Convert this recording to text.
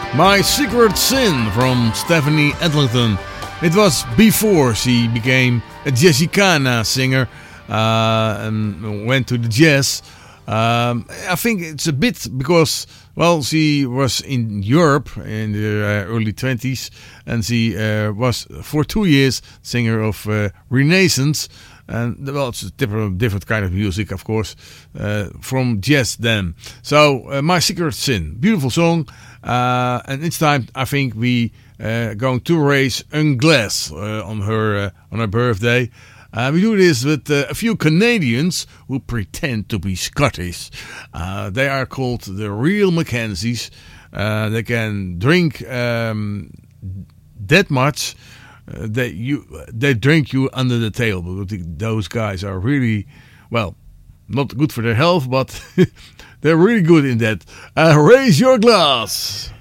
My Secret Sin from Stephanie Edlington. It was before she became a jazzicana singer and went to the jazz. I think it's a bit because, well, she was in Europe in the early 20s and she was for 2 years singer of Renaissance. And well, it's a different kind of music, of course, from jazz then. So, My Secret Sin, beautiful song. And it's time, I think, we going to raise a glass on her birthday. We do this with a few Canadians who pretend to be Scottish. They are called the Real Mackenzies. They can drink that much. They drink you under the table. Those guys are really, well, not good for their health, but they're really good in that. Raise your glass.